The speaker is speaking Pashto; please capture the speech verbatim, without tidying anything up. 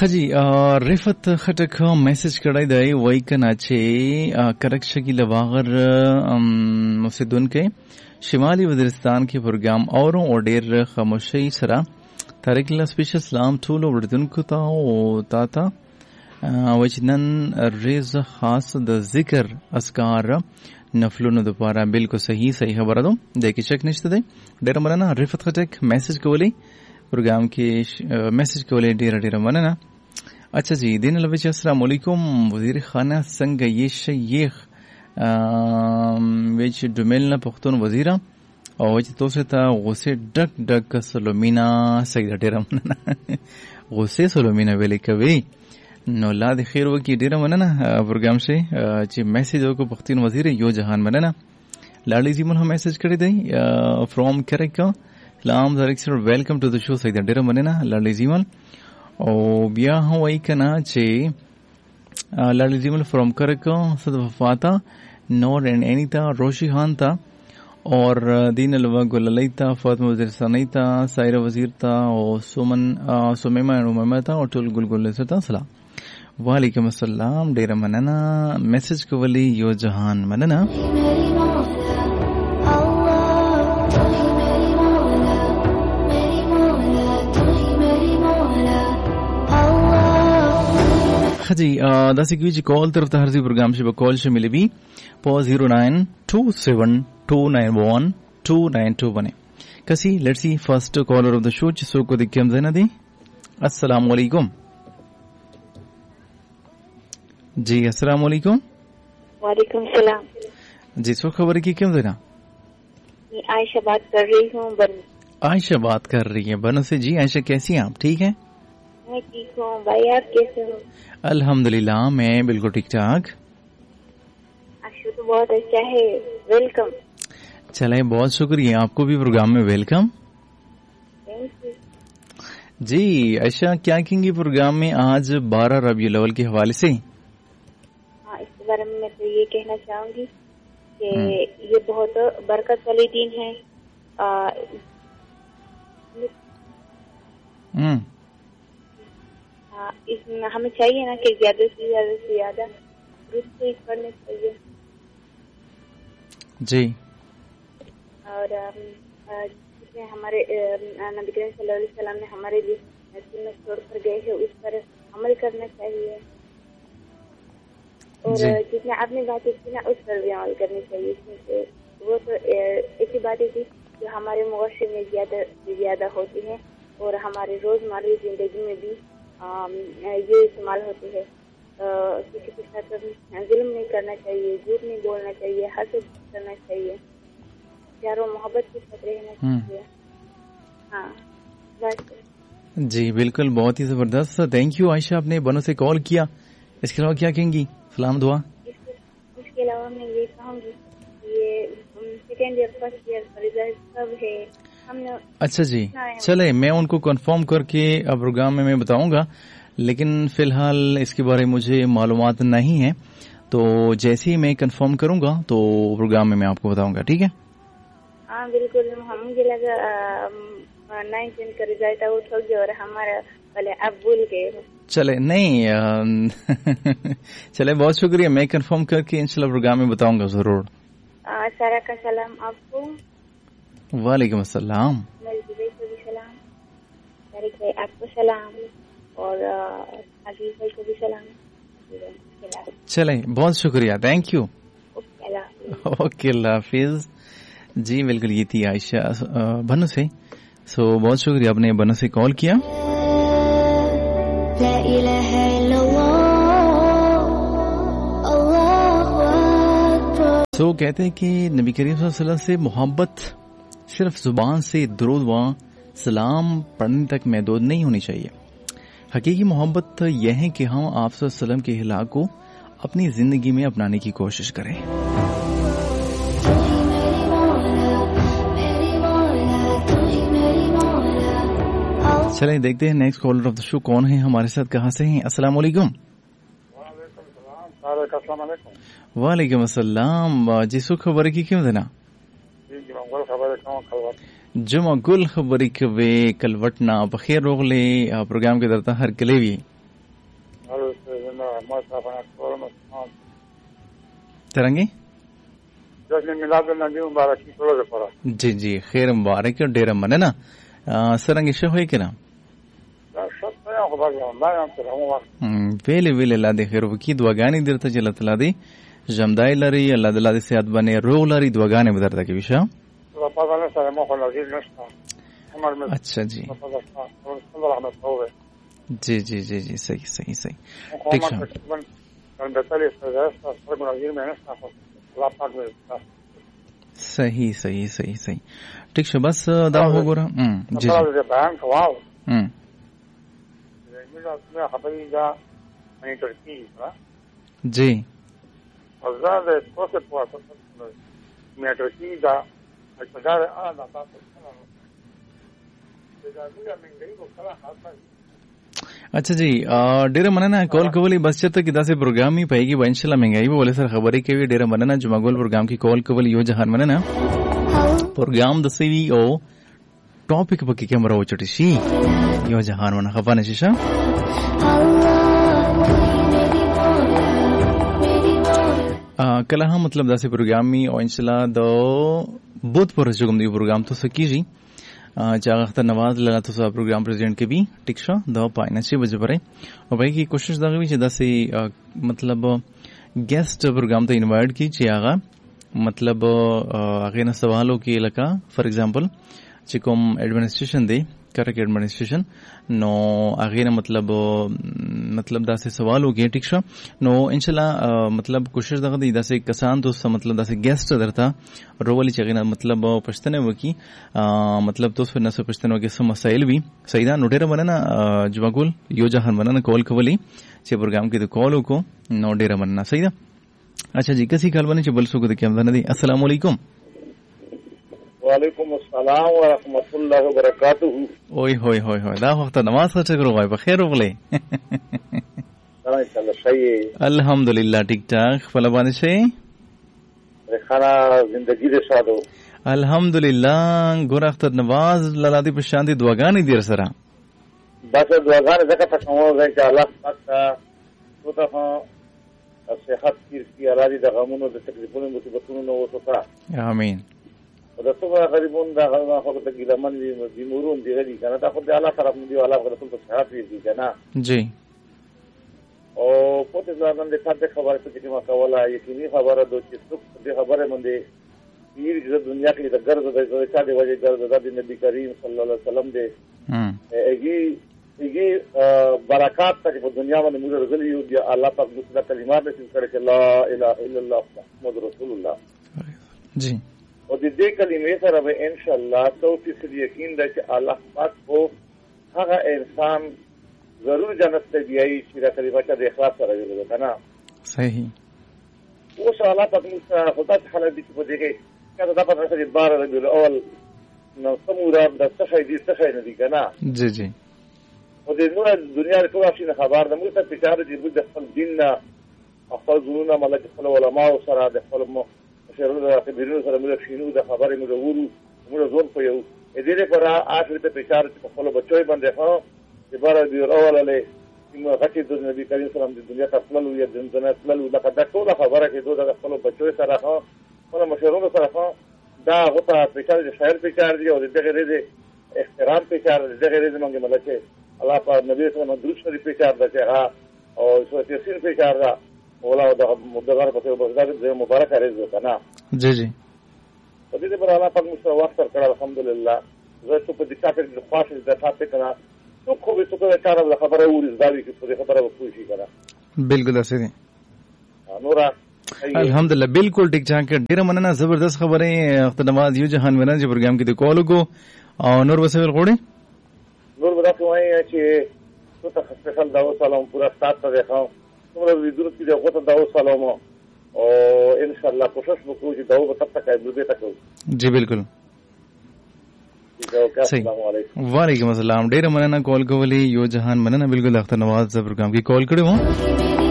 خجی رفت خټک میسج کړی دی وای کنه چې کرک شکیل واغر مسدون کې شمالي وزیرستان کې پروګرام اورو او ډیر خاموشي سره طارق الله سپیشل سلام ټول وردونکو ته او تا ته وجنن ریز خاص د ذکر اسکار نفلونو د پاره بالکل صحیح صحیح خبره ده د کې شک نشته دی ډیر مننه رفت خټک میسج کولی پروگرام کې میسج کولې ډیر ډیر مننه. اچھا جی دین الوچ السلام علیکم وزیر خانه څنګه یې شیخ وچ ډملنه پښتون وزیر او چې تاسو ته غوسه ډک ډک سلومینا سید ډیر مننه غوسه سلومینا ویلې کوي نو لا د خیر وکي ډیر مننه پروگرام شي چې میسج وکړو پښتون وزیر یو جهان مننه. لاړې زمون هم میسج کړی دی فرام کریکا سلام زرک سر ویلکم ټو د شو سید ډیر مننه لاړې زمون او بیا هم وای کنه چې لاړې زمون فرام کریکا صد وفاتا نور اینڈ انیتا روشی خان تا اور دین الوا گللیتا فاطمہ وزیر ثانیتا سائرہ وزیر تا او سومن سومیما اینڈ امیما تا اور ټول ګل ګل سره سلام وعلیکم السلام ډیر مننه میسج کولی یو جهان مننه. خجی داسې کوي چې کال طرف ته هر ځای پروګرام شي به کال شي ملي وي په زیرو ناین ټو سیون ټو ناین ون ټو ناین ټو باندې کسي لیټس سی فرست کالر اف د شو چې څوک د کوم ځای نه دی. السلام علیکم. جی السلام علیکم. وعلیکم السلام. جی څوک خبر کی کوم ځای نه؟ عائشہ بات کر رہی ہوں بن. عائشہ بات کر رہی ہے بنو سے. جی عائشہ کیسی ہیں آپ؟ ٹھیک ہے میں ٹھیک ہوں بھائی آپ کیسے ہو؟ الحمدللہ میں بالکل ٹھیک ٹھاک. اشو تو بہت اچھا ہے ویلکم. چلے بہت شکریہ آپ کو بھی پروگرام میں ویلکم. جی عائشہ کیا کہیں گی پروگرام میں آج بارہ ربیع الاول کے حوالے سے؟ ہاں اس کے بارے میں میں تو یہ کہنا چاہوں گی کہ یہ بہت برکت والی دن ہے. ہوں اس میں ہمیں چاہیے نا کہ زیادہ سے زیادہ سے زیادہ درست پڑھنے چاہیے. جی اور جس میں ہمارے نبی کریم صلی اللہ علیہ وسلم نے ہمارے لیے سنت چھوڑ کر گئے ہیں اس پر عمل کرنا چاہیے اور جس میں آپ نے باتیں کی نا اس پر بھی عمل کرنی چاہیے کیونکہ وہ تو ایسی باتیں تھی جو ہمارے معاشرے میں زیادہ سے زیادہ ہوتی ہیں اور ہمارے روزمرہ زندگی میں بھی یہ استعمال ہوتی ہے. کسی کے ساتھ ظلم نہیں کرنا چاہیے, جھوٹ نہیں بولنا چاہیے, حسد کرنا چاہیے, پیار و محبت کے ساتھ رہنا چاہیے. ہاں بس جی بالکل بہت ہی زبردست. تھینک یو عائشہ آپ نے بنو سے کال کیا. اس کے علاوہ کیا کہیں گی؟ سلام دعا. اس کے علاوہ میں یہ کہوں گی یہ سیکنڈ ایئر فرسٹ ایئر کا رزلٹ سب ہے. اچھا جی چلے میں ان کو کنفرم کر کے اب پروگرام میں میں بتاؤں گا لیکن فی الحال اس کے بارے میں مجھے معلومات نہیں ہیں تو جیسے ہی میں کنفرم کروں گا تو پروگرام میں میں آپ کو بتاؤں گا. ٹھیک ہے ہاں بالکل. مجھے لگا نائن ٹین کا رزلٹ آؤٹ ہو گیا اور ہمارا پہلے اب بھول گئے. چلے نہیں چلے بہت شکریہ. میں کنفرم کر کے انشاءاللہ پروگرام میں بتاؤں گا ضرور. سارا کا سلام آپ کو. وعلیکم السلام. میرے کو بھی سلام, طارق بھائی آپ کو سلام اور عزیز بھائی کو بھی سلام. چلیں بہت شکریہ. تھینک یو. اوکے اللہ حافظ. جی بالکل یہ تھی عائشہ بنو سے. سو بہت شکریہ آپ نے بنو سے کال کیا. لا الہ الا اللہ. سو کہتے ہیں کہ نبی کریم صلی اللہ علیہ وسلم سے محبت صرف زبان سے درود و سلام پڑھنے تک محدود نہیں ہونی چاہیے. حقیقی محبت یہ ہے کہ ہم آپ صلی اللہ علیہ وسلم کے اخلاق کو اپنی زندگی میں اپنانے کی کوشش کریں. چلیں دیکھتے ہیں نیکسٹ کالر آف دا شو کون ہے ہمارے ساتھ, کہاں سے ہیں. السلام علیکم. وعلیکم السلام. جی سو خبر کی کیوں دینا جمع گل خبری کوي کلوټنا په خیر روغلي پروګرام کې درته هر کلی وي. ترنګي جشن میلاد النبی مبارک ټول لپاره. جی جی خیر مبارک او ډیر مننه. سرنګي شه وای کنه دا شته یو خبره ما هم تر هغه ویلې ویلې الله دې خیر وکي دعاګانې درته چې الله تعالی دې جمدای لري الله تعالی دې صحت باندې روغ لري دعاګانې به درته کوي شه. په پاګانه سره مو خو لږی نشته. اچھا جی جی جی جی جی صحیح صحیح صحیح ٹھیک ہے صحیح صحیح صحیح صحیح ٹھیک ہے بس دا وګوره جی بیان کوو هم جی آزاد توسه پواسه میټرکی دا اجازه انا تاسو اچھا جی ډیره مننه کول کولی بس چته کې داسې پروګرامي پایږي و ان شاء الله منګای به ولې سره خبرې کوي ډیره مننه جمعه ګول پروګرام کې کول کولی یو جهان مننه پروګرام د سی وی او ټاپک پکې کیمرا وچټی شي یو جهان مننه خفانه شي کله هم مطلب داسې پروګرامي او ان شاء الله د بوت پر کوم دی پروګرام ته سکیږي چې اختر نواز لاله تاسو پروګرام پریزیډنټ کې بھی ټیک شو دا پاینه شي بجې پره او به کی کوشش دا کوي چې داسې مطلب ګیسټ پروګرام ته انوایټ کی چې هغه مطلب هغه نه سوالو کې لکه فار ایگزامپل چې کوم ایڈمنسټریشن دی کریکټ ایڈمنسټریشن نو هغه نه مطلب مطلب داسې سوالو کې ټیک شو نو ان شاء الله مطلب کوشش دغه دی داسې کسان دوست مطلب داسې ګیسټ درته رولی چې غنه مطلب پښتنه وکي مطلب تاسو نه څه پښتنه وکي سم مسائل وي سیدا نو ډیره مننه جواګل یو جهان مننه کول کولی چې پروګرام کې د کال وکړو نو ډیره مننه سیدا اچھا جی کسي کال باندې چې بل څه کو د کوم نه دي السلام علیکم وعلیکم السلام ورحمۃ اللہ وبرکاتہ اوئے ہوئے ہوئے ہوئے دا وخت نماز څه کړو غواړي بخیر وغلې الحمدلله ټیک ټاک خپل باندې شي خانا زندگی دې ساتو الحمدلله ګور اختر نواز لاله دې په شان دي دعاګانې دې سره بس دعاګانې زکه په کومه ځای چې الله پاک ته صحت کیږي راځي د غمونو د تکلیفونو مصیبتونو نو وسوکا امين دا څنګه غریبون دا هغه خو ته ګلمن دي مزمورون دي غلي کنه دا خو د الله طرف دی الله رسول ته صحت دي کنه جی او پته ځان دې څه خبره ته چې ما کوله یقیني خبره دوی چې څوک دې خبره مونږه پیر د دنیا کې د ګرځ د ځا دی وجه ګرځ د نبی کریم صلی الله علیه وسلم دې هغه هغه برکات ته په دنیا باندې موږ غلي یو دی الله پاک د کلمات نصیب کړي چې لا اله الا الله محمد رسول الله جی او د دې کلمې سره به ان شاء الله سو فیصد یقین ده چې الله پاک او هغه انسان ضرور جنت ته بیایي چې د کلمه د اخلاص سره ویل کنه صحیح او شاء الله پاک موږ خدای تعالی دې په دې کې کله دا په سره بار رجل اول نو سمورا د څه دې څه نه دي کنه جی جی او د نور دنیا ټول شي خبر ده موږ ته پچاره دي د خپل دین نه خپل زونه ملک خپل علماء سره د خپل شروع د خبرونو سره موږ شینو د خبرې موږ ورو موږ ځون په یو دې لپاره اخر ته پچاره په خپل بچوي باندې خو چې بار دی اول له موږ غټي د نبی کریم صلی الله علیه وسلم د دنیا تخلل او د جنت تخلل د ټول خبره کې دوه د خپل بچوي سره خو خپل مشرونو سره خو دا غوته پچاره د شاعر پچاره دی او د دغه د احترام پچاره د دغه د موږ ملکه الله په نبی صلی الله علیه وسلم درود شریف پچاره ده او سورۃ یاسین پچاره ده ولا د مدغره په بغداد د مبارک ارزو کنه جی جی په دې پر الله پاک مستوى وخت سره کړه الحمدلله زه څه په دې کافر د خاصه د تاسو کنه څو خو به څه کار د خبره ورز داوی کې په خبره وکوي شي کنه بالکل اسې دي نورا الحمدلله بالکل ټیک ټاک ډیره مننه زبردست خبره اختر نواز یو جهان ورن چې پروګرام کې د کالو کو او نور وسویل غوړي نور به تاسو وایي چې څه سپیشل دا سلام پورا سات ته ښه نور به درود کې دغه دا سلام او ان شاء الله کوشش وکړو چې دا به تاسو ته به تاسو جی بالکل وعلیکم السلام ډیره مننه کال کولی یو جهان مننه بالکل اختر نواز پروګرام کې کال کړو